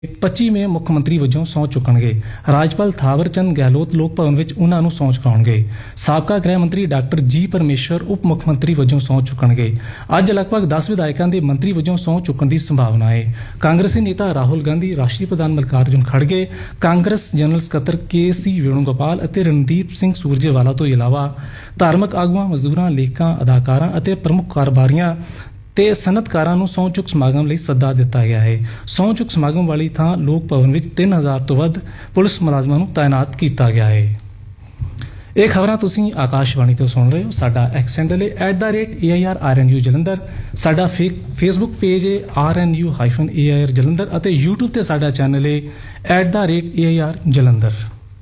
25ਵੇਂ ਮੁੱਖ ਮੰਤਰੀ ਵਜੋਂ ਸਹੁੰ ਚੁੱਕਣਗੇ। ਰਾਜਪਾਲ ਥਾਵਰ ਚੰਦ ਗਹਿਲੋਤ ਲੋਕ ਭਵਨ ਵਿੱਚ ਉਹਨਾਂ ਨੂੰ ਸਹੁੰ ਚੁਕਾਉਣਗੇ। ਸਾਬਕਾ ਗ੍ਰਹਿ ਮੰਤਰੀ ਡਾਕਟਰ ਜੀ ਪਰਮੇਸ਼ਵਰ ਉਪ ਮੁੱਖ ਮੰਤਰੀ ਵਜੋਂ ਸਹੁੰ ਚੁੱਕਣਗੇ। ਅੱਜ ਲਗਭਗ 10 ਵਿਧਾਇਕਾਂ ਦੇ ਮੰਤਰੀ ਵਜੋਂ ਸਹੁੰ ਚੁੱਕਣ ਦੀ ਸੰਭਾਵਨਾ ਹੈ। ਕਾਂਗਰਸੀ ਨੇਤਾ ਰਾਹੁਲ ਗਾਂਧੀ, ਰਾਸ਼ਟਰੀ ਪ੍ਰਧਾਨ ਮੱਲਿਕਾਰਜੁਨ ਖੜਗੇ, ਕਾਂਗਰਸ ਜਨਰਲ ਸਕੱਤਰ ਕੇ.ਸੀ. ਵੇਣੂਗੋਪਾਲ ਅਤੇ ਰਣਦੀਪ ਸਿੰਘ ਸੁਰਜੇਵਾਲਾ ਤੋਂ ਇਲਾਵਾ ਧਾਰਮਿਕ ਆਗੂਆਂ, ਮਜ਼ਦੂਰਾਂ, ਲੇਖਕਾਂ, ਅਦਾਕਾਰਾਂ ਅਤੇ ਪ੍ਰਮੁੱਖ ਕਾਰੋਬਾਰੀਆਂ ਤੇ ਸਨਅਤਕਾਰਾਂ ਨੂੰ ਸਹੁੰ ਚੁੱਕ ਸਮਾਗਮ ਲਈ ਸੱਦਾ ਦਿੱਤਾ ਗਿਆ ਹੈ। ਸਹੁੰ ਚੁੱਕ ਸਮਾਗਮ ਵਾਲੀ ਥਾਂ ਲੋਕ ਭਵਨ ਵਿੱਚ 3000 ਤੋਂ ਵੱਧ ਪੁਲਿਸ ਮੁਲਾਜ਼ਮਾਂ ਨੂੰ ਤਾਇਨਾਤ ਕੀਤਾ ਗਿਆ ਹੈ। ਇਹ ਖਬਰਾਂ ਤੁਸੀਂ ਆਕਾਸ਼ਵਾਣੀ ਤੋਂ ਸੁਣ ਰਹੇ ਹੋ। ਸਾਡਾ ਐਕਸ ਹੈਂਡਲ ਹੈ @AIRRNU ਜਲੰਧਰ। ਸਾਡਾ ਫੇਸਬੁੱਕ ਪੇਜ ਹੈ RNU-AIR ਜਲੰਧਰ ਅਤੇ YouTube ਤੇ ਸਾਡਾ ਚੈਨਲ ਹੈ @AIR ਜਲੰਧਰ।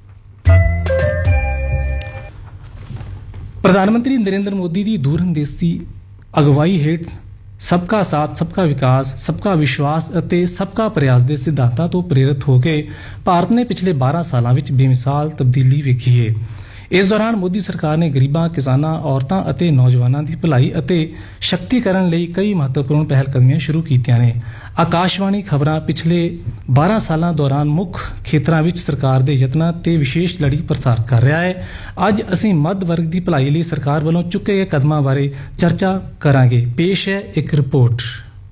ਪ੍ਰਧਾਨ ਮੰਤਰੀ ਨਰਿੰਦਰ ਮੋਦੀ ਦੀ ਦੂਰਅੰਦੇਸ਼ੀ ਅਗਵਾਈ ਹੇਠ ਸਬਕਾ ਸਾਥ, ਸਬਕਾ ਵਿਕਾਸ, ਸਬਕਾ ਵਿਸ਼ਵਾਸ ਅਤੇ ਸਬਕਾ ਪ੍ਰਯਾਸ ਦੇ ਸਿਧਾਂਤਾਂ ਤੋਂ ਪ੍ਰੇਰਿਤ ਹੋ ਕੇ ਭਾਰਤ ਨੇ ਪਿਛਲੇ 12 ਸਾਲਾਂ ਵਿੱਚ ਬੇਮਿਸਾਲ ਤਬਦੀਲੀ ਵੇਖੀ ਹੈ। ਇਸ ਦੌਰਾਨ ਮੋਦੀ ਸਰਕਾਰ ਨੇ ਗਰੀਬਾਂ, ਕਿਸਾਨਾਂ, ਔਰਤਾਂ ਅਤੇ ਨੌਜਵਾਨਾਂ ਦੀ ਭਲਾਈ ਅਤੇ ਸ਼ਕਤੀਕਰਨ ਲਈ ਕਈ ਮਹੱਤਵਪੂਰਨ ਪਹਿਲਕਦਮੀਆਂ ਸ਼ੁਰੂ ਕੀਤੀਆਂ ਨੇ। ਆਕਾਸ਼ਵਾਣੀ ਖਬਰਾਂ ਪਿਛਲੇ 12 ਸਾਲਾਂ ਦੌਰਾਨ ਮੁੱਖ ਖੇਤਰਾਂ ਵਿੱਚ ਸਰਕਾਰ ਦੇ ਯਤਨਾਂ ਤੇ ਵਿਸ਼ੇਸ਼ ਲੜੀ ਪ੍ਰਸਾਰਿਤ ਕਰ ਰਿਹਾ ਹੈ। ਅੱਜ ਅਸੀਂ ਮੱਧ ਵਰਗ ਦੀ ਭਲਾਈ ਲਈ ਸਰਕਾਰ ਵੱਲੋਂ ਚੁੱਕੇ ਗਏ ਕਦਮਾਂ ਬਾਰੇ ਚਰਚਾ ਕਰਾਂਗੇ। ਪੇਸ਼ ਹੈ ਇੱਕ ਰਿਪੋਰਟ।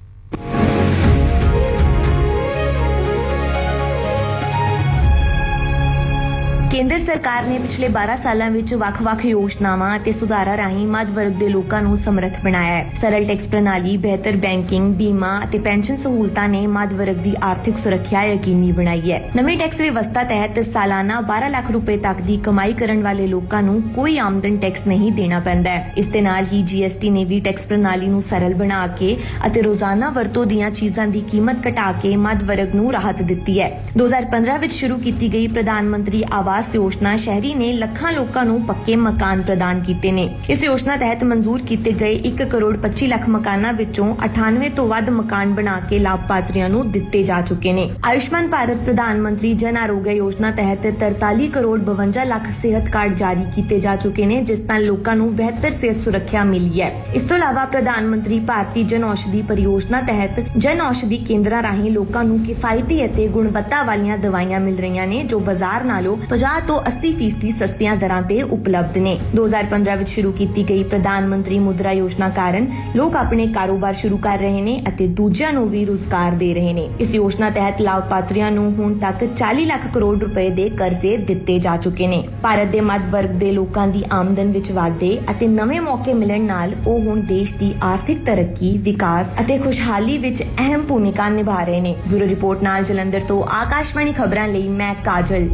ਕੇਂਦਰ ਸਰਕਾਰ ਨੇ ਪਿਛਲੇ 12 ਸਾਲਾਂ ਵਿੱਚ ਵੱਖ-ਵੱਖ ਯੋਜਨਾਵਾਂ ਅਤੇ ਸੁਧਾਰਾਂ ਰਾਹੀਂ ਮੱਧ ਵਰਗ ਦੇ ਲੋਕਾਂ ਨੂੰ ਸਮਰੱਥ ਬਣਾਇਆ ਹੈ। ਸਰਲ ਟੈਕਸ ਪ੍ਰਣਾਲੀ, ਬਿਹਤਰ ਬੈਂਕਿੰਗ, ਬੀਮਾ ਅਤੇ ਪੈਨਸ਼ਨ ਸਹੂਲਤਾਂ ਨੇ ਮੱਧ ਵਰਗ ਦੀ ਆਰਥਿਕ ਸੁਰੱਖਿਆ ਯਕੀਨੀ ਬਣਾਈ ਹੈ। ਨਵੀਂ ਟੈਕਸ ਵਿਵਸਥਾ ਤਹਿਤ ਸਾਲਾਨਾ 12 ਲੱਖ ਰੁਪਏ ਤੱਕ ਦੀ ਕਮਾਈ ਕਰਨ ਵਾਲੇ ਲੋਕਾਂ ਨੂੰ ਕੋਈ ਆਮਦਨ ਟੈਕਸ ਨਹੀਂ ਦੇਣਾ ਪੈਂਦਾ ਹੈ। ਇਸ ਦੇ ਨਾਲ ਹੀ GST ਨੇ ਵੀ ਟੈਕਸ ਪ੍ਰਣਾਲੀ ਨੂੰ ਸਰਲ ਬਣਾ ਕੇ ਅਤੇ ਰੋਜ਼ਾਨਾ ਵਰਤੋਂ ਦੀਆਂ ਚੀਜ਼ਾਂ ਦੀ ਕੀਮਤ ਘਟਾ ਕੇ ਮੱਧ ਵਰਗ ਨੂੰ ਰਾਹਤ ਦਿੱਤੀ ਹੈ। 2015 ਵਿੱਚ ਸ਼ੁਰੂ ਕੀਤੀ ਗਈ ਪ੍ਰਧਾਨ ਮੰਤਰੀ ਆਵਾਸ ਯੋਜਨਾ ਸ਼ਹਿਰੀ ਨੇ ਲੱਖਾਂ ਲੋਕਾਂ ਨੂੰ ਪੱਕੇ ਮਕਾਨ ਪ੍ਰਦਾਨ ਕੀਤੇ ਨੇ। ਇਸ ਯੋਜਨਾ ਤਹਿਤ ਮਨਜ਼ੂਰ ਕੀਤੇ ਗਏ 1 ਕਰੋੜ 25 ਲੱਖ ਮਕਾਨਾਂ ਵਿੱਚੋਂ 98 ਤੋਂ ਵੱਧ ਮਕਾਨ ਬਣਾ ਕੇ ਲਾਭਪਾਤਰੀਆਂ ਨੂੰ ਦਿੱਤੇ ਜਾ ਚੁੱਕੇ ਨੇ। ਆਯੁਸ਼ਮਾਨ ਭਾਰਤ ਪ੍ਰਧਾਨ ਮੰਤਰੀ ਜਨ ਆਰੋਗਯ ਯੋਜਨਾ ਤਹਿਤ 43 ਕਰੋੜ 52 ਲੱਖ ਸਿਹਤ ਕਾਰਡ ਜਾਰੀ ਕੀਤੇ ਜਾ ਚੁੱਕੇ ਨੇ, ਜਿਸ ਨਾਲ ਲੋਕਾਂ ਨੂੰ ਬਿਹਤਰ ਸਿਹਤ ਸੁਰੱਖਿਆ ਮਿਲੀ ਹੈ। ਇਸ ਤੋਂ ਇਲਾਵਾ ਪ੍ਰਧਾਨ ਮੰਤਰੀ ਭਾਰਤੀ ਜਨ ਔਸ਼ਧੀ ਪਰਿਯੋਜਨਾ ਤਹਿਤ ਜਨ ਔਸ਼ਧੀ ਕੇਂਦਰਾਂ ਰਾਹੀਂ ਲੋਕਾਂ ਨੂੰ ਕਿਫਾਇਤੀ ਅਤੇ ਗੁਣਵੱਤਾ ਵਾਲੀਆਂ ਦਵਾਈਆਂ ਮਿਲ ਰਹੀਆਂ ਨੇ, ਜੋ ਬਾਜ਼ਾਰ ਨਾਲੋਂ 50 ਤੋਂ 80% ਸਸਤੀਆਂ ਦਰਾਂ ਤੇ ਉਪਲਬਧ ਨੇ। 2015 ਵਿੱਚ ਸ਼ੁਰੂ ਕੀਤੀ ਗਈ ਪ੍ਰਧਾਨ ਮੰਤਰੀ ਮੁਦਰਾ ਯੋਜਨਾ ਕਾਰਨ ਲੋਕ ਆਪਣੇ ਕਾਰੋਬਾਰ ਸ਼ੁਰੂ ਕਰ ਰਹੇ ਨੇ ਅਤੇ ਦੂਜਿਆਂ ਨੂੰ ਵੀ ਰੁਜ਼ਗਾਰ ਦੇ ਰਹੇ ਨੇ। ਇਸ ਯੋਜਨਾ ਤਹਿਤ ਲਾਭਪਾਤਰੀਆਂ ਨੂੰ ਹੁਣ ਤੱਕ 40 ਲੱਖ ਕਰੋੜ ਰੁਪਏ ਦੇ ਕਰਜ਼ੇ ਦਿੱਤੇ ਜਾ ਚੁੱਕੇ ਨੇ। ਭਾਰਤ ਦੇ ਮੱਧ ਵਰਗ ਦੇ ਲੋਕਾਂ ਦੀ ਆਮਦਨ ਵਿੱਚ ਵਾਧੇ ਅਤੇ ਨਵੇਂ ਮੌਕੇ ਮਿਲਣ ਨਾਲ ਉਹ ਹੁਣ ਦੇਸ਼ ਦੀ ਆਰਥਿਕ ਤਰੱਕੀ, ਵਿਕਾਸ ਅਤੇ ਖੁਸ਼ਹਾਲੀ ਵਿੱਚ ਅਹਿਮ ਭੂਮਿਕਾ ਨਿਭਾ ਰਹੇ ਨੇ। ਬਿਊਰੋ ਰਿਪੋਰਟ ਨਾਲ ਜਲੰਧਰ ਤੋਂ ਆਕਾਸ਼ਵਾਣੀ ਖਬਰਾਂ ਲਈ ਮੈਂ ਕਾਜਲ।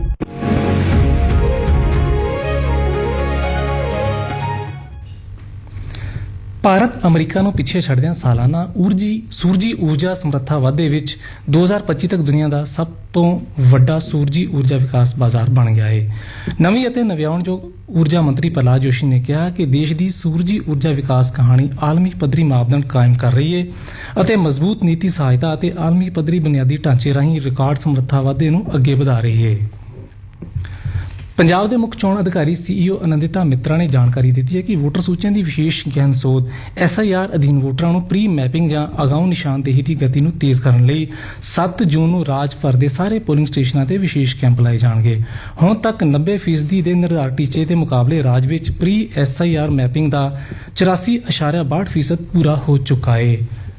ਭਾਰਤ ਅਮਰੀਕਾ ਨੂੰ ਪਿੱਛੇ ਛੱਡਦਿਆਂ ਸਾਲਾਨਾ ਸੂਰਜੀ ਊਰਜਾ ਸਮਰੱਥਾ ਵਾਧੇ ਵਿੱਚ 2025 ਤੱਕ ਦੁਨੀਆ ਦਾ ਸਭ ਤੋਂ ਵੱਡਾ ਸੂਰਜੀ ਊਰਜਾ ਵਿਕਾਸ ਬਾਜ਼ਾਰ ਬਣ ਗਿਆ ਹੈ। ਨਵੀਂ ਅਤੇ ਨਵਿਆਉਣਯੋਗ ਊਰਜਾ ਮੰਤਰੀ ਪ੍ਰਹਲਾਦ ਜੋਸ਼ੀ ਨੇ ਕਿਹਾ ਕਿ ਦੇਸ਼ ਦੀ ਸੂਰਜੀ ਊਰਜਾ ਵਿਕਾਸ ਕਹਾਣੀ ਆਲਮੀ ਪੱਧਰੀ ਮਾਪਦੰਡ ਕਾਇਮ ਕਰ ਰਹੀ ਹੈ ਅਤੇ ਮਜ਼ਬੂਤ ਨੀਤੀ ਸਹਾਇਤਾ ਅਤੇ ਆਲਮੀ ਪੱਧਰੀ ਬੁਨਿਆਦੀ ਢਾਂਚੇ ਰਾਹੀਂ ਰਿਕਾਰਡ ਸਮਰੱਥਾ ਵਾਧੇ ਨੂੰ ਅੱਗੇ ਵਧਾ ਰਹੀ ਹੈ। ਪੰਜਾਬ ਦੇ ਮੁੱਖ ਚੋਣ ਅਧਿਕਾਰੀ CEO ਆਨੰਦਿਤਾ ਮਿੱਤਰਾ ਨੇ ਜਾਣਕਾਰੀ ਦਿੱਤੀ ਹੈ ਕਿ ਵੋਟਰ ਸੂਚੀਆਂ ਦੀ ਵਿਸ਼ੇਸ਼ ਗਹਿਨ ਸੋਧ SIR ਅਧੀਨ ਵੋਟਰਾਂ ਨੂੰ ਪ੍ਰੀ ਮੈਪਿੰਗ ਜਾਂ ਅਗਾਊਂ ਨਿਸ਼ਾਨਦੇਹੀ ਦੀ ਗਤੀ ਨੂੰ ਤੇਜ਼ ਕਰਨ ਲਈ 7 ਜੂਨ ਨੂੰ ਰਾਜ ਭਰ ਦੇ ਸਾਰੇ ਪੋਲਿੰਗ ਸਟੇਸ਼ਨਾਂ ਤੇ ਵਿਸ਼ੇਸ਼ ਕੈਂਪ ਲਾਏ ਜਾਣਗੇ। ਹੁਣ ਤੱਕ 90% ਦੇ ਨਿਰਧਾਰਿਤ ਟੀਚੇ ਦੇ ਮੁਕਾਬਲੇ ਰਾਜ ਵਿੱਚ ਪ੍ਰੀ SIR ਮੈਪਿੰਗ ਦਾ 84.62% ਪੂਰਾ ਹੋ ਚੁੱਕਾ ਹੈ।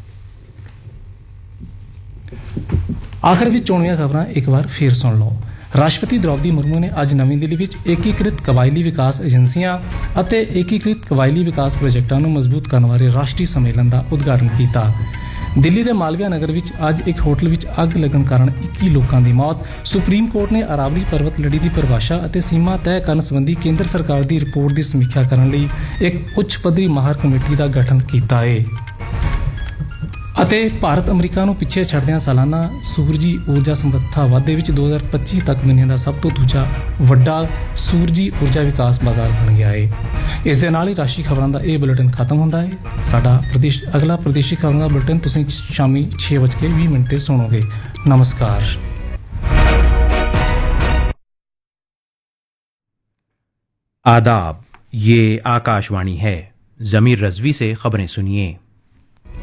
ਆਖਰ ਵਿੱਚ ਚੋਣਵੀਆਂ ਖਬਰਾਂ ਇੱਕ ਵਾਰ ਫੇਰ ਸੁਣ ਲਓ। ਰਾਸ਼ਟਰਪਤੀ ਦ੍ਰੌਪਦੀ ਮੁਰਮੂ ਨੇ ਅੱਜ ਨਵੀਂ ਦਿੱਲੀ ਵਿੱਚ ਏਕੀਕ੍ਰਿਤ ਕਬਾਇਲੀ ਵਿਕਾਸ ਏਜੰਸੀਆਂ ਅਤੇ ਏਕੀਕ੍ਰਿਤ ਕਬਾਇਲੀ ਵਿਕਾਸ ਪ੍ਰੋਜੈਕਟਾਂ ਨੂੰ ਮਜ਼ਬੂਤ ਕਰਨ ਬਾਰੇ ਰਾਸ਼ਟਰੀ ਸੰਮੇਲਨ ਦਾ ਉਦਘਾਟਨ ਕੀਤਾ। ਦਿੱਲੀ ਦੇ ਮਾਲਵਿਆ ਨਗਰ ਵਿੱਚ ਅੱਜ ਇੱਕ ਹੋਟਲ ਵਿੱਚ ਅੱਗ ਲੱਗਣ ਕਾਰਨ 21 ਲੋਕਾਂ ਦੀ ਮੌਤ। ਸੁਪਰੀਮ ਕੋਰਟ ਨੇ ਅਰਾਵਲੀ ਪਰਬਤ ਲੜੀ ਦੀ ਪਰਿਭਾਸ਼ਾ ਅਤੇ ਸੀਮਾ ਤੈਅ ਕਰਨ ਸੰਬੰਧੀ ਕੇਂਦਰ ਸਰਕਾਰ ਦੀ ਰਿਪੋਰਟ ਦੀ ਸਮੀਖਿਆ ਕਰਨ ਲਈ ਇੱਕ ਉੱਚ ਪੱਧਰੀ ਮਾਹਰ ਕਮੇਟੀ ਦਾ ਗਠਨ ਕੀਤਾ ਹੈ। ਅਤੇ ਭਾਰਤ ਅਮਰੀਕਾ ਨੂੰ ਪਿੱਛੇ ਛੱਡਦਿਆਂ ਸਾਲਾਨਾ ਸੂਰਜੀ ਊਰਜਾ ਸਮਰੱਥਾ ਵਾਧੇ ਵਿੱਚ 2025 ਤੱਕ ਦੁਨੀਆ ਦਾ ਸਭ ਤੋਂ ਦੂਜਾ ਵੱਡਾ ਸੂਰਜੀ ਊਰਜਾ ਵਿਕਾਸ ਬਾਜ਼ਾਰ ਬਣ ਗਿਆ ਹੈ। ਇਸ ਦੇ ਨਾਲ ਹੀ ਰਾਸ਼ਟਰੀ ਖਬਰਾਂ ਦਾ ਇਹ ਬੁਲੇਟਿਨ ਖਤਮ ਹੁੰਦਾ ਹੈ। ਸਾਡਾ ਅਗਲਾ ਪ੍ਰਦੇਸ਼ੀ ਖਬਰਾਂ ਦਾ ਬੁਲੇਟਿਨ ਤੁਸੀਂ ਸ਼ਾਮੀ 6:20 ਤੇ ਸੁਣੋਗੇ। ਨਮਸਕਾਰ। आदाब, ये आकाशवाणी है। ज़मीर रज़वी से खबरें सुनिए।